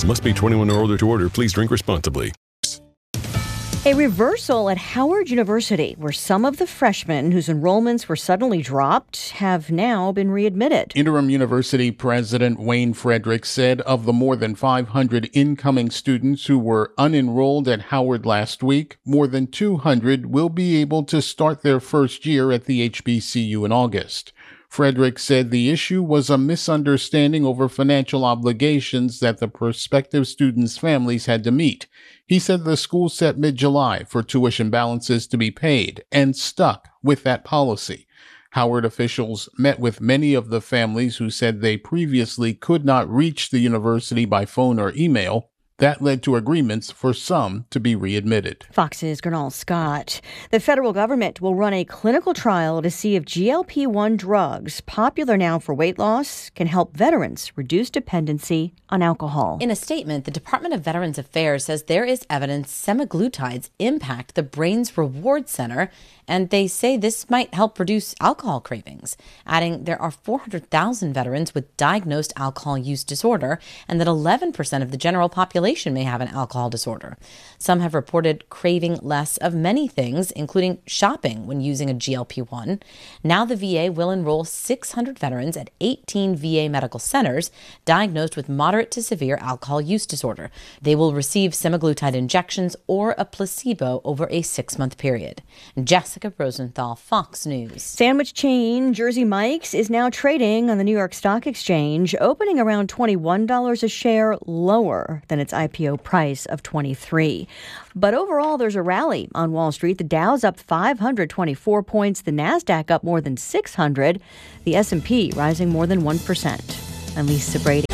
products. Must be 21 or older to order. Please drink responsibly. A reversal at Howard University, where some of the freshmen whose enrollments were suddenly dropped have now been readmitted. Interim University President Wayne Frederick said of the more than 500 incoming students who were unenrolled at Howard last week, more than 200 will be able to start their first year at the HBCU in August. Frederick said the issue was a misunderstanding over financial obligations that the prospective students' families had to meet. He said the school set mid-July for tuition balances to be paid and stuck with that policy. Howard officials met with many of the families who said they previously could not reach the university by phone or email. That led to agreements for some to be readmitted. Fox's Gernal Scott. The federal government will run a clinical trial to see if GLP-1 drugs, popular now for weight loss, can help veterans reduce dependency on alcohol. In a statement, the Department of Veterans Affairs says there is evidence semaglutides impact the brain's reward center, and they say this might help reduce alcohol cravings, adding there are 400,000 veterans with diagnosed alcohol use disorder and that 11% of the general population may have an alcohol disorder. Some have reported craving less of many things, including shopping when using a GLP-1. Now the VA will enroll 600 veterans at 18 VA medical centers diagnosed with moderate to severe alcohol use disorder. They will receive semaglutide injections or a placebo over a 6-month period. Jessica Rosenthal, Fox News. Sandwich chain Jersey Mike's is now trading on the New York Stock Exchange, opening around $21 a share lower than its IPO price of $23. But overall, there's a rally on Wall Street. The Dow's up 524 points, the Nasdaq up more than 600, the S&P rising more than 1%. I'm Lisa Brady.